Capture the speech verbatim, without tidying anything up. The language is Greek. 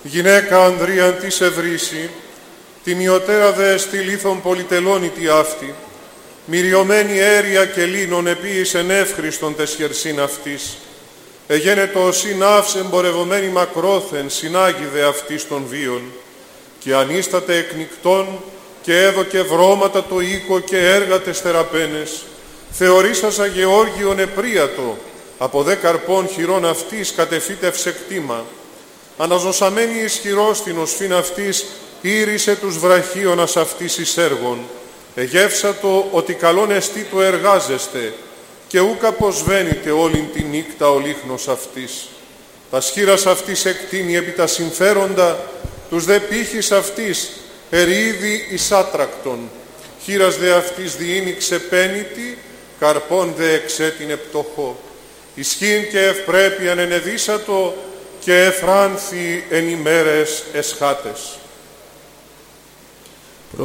Γυναίκα Ανδρίαν της ευρύση, τιμιωτέρα δε στη λίθον πολυτελώνητη αυτή, μυριωμένη αίρια και λίνων επίησεν εύχριστον τες χερσίν αυτής, εγένετο συνάυς εμπορευομένη μακρόθεν συνάγιδε αυτής των βίων, και ανίσταται εκνικτών και έδωκε βρώματα το οίκο και έργα τες θεραπαίνες, θεωρήσασα Γεώργιον επρίατο, από δε καρπών χειρών αυτής κατεφύτευσε κτήμα, αναζωσαμένη ισχυρός την οσφήν αυτής, ήρυσε τους βραχίωνας αυτής εις έργων, εγεύσατο ότι καλόν εστί το εργάζεστε, και ούκ αποσβαίνεται όλην τη νύκτα ο λίχνος αυτής. Τα σχήρας αυτής εκτείνει επί τα συμφέροντα, τους δε πύχης αυτής ερήδη εις άτρακτον, χείρας δε αυτής διήνει ξεπένητη, καρπών δε εξέτεινε πτωχό. Ισχύν και ευπρέπειαν ενεδίσατο, και εφράνθη εν ημέρες εσχάτες.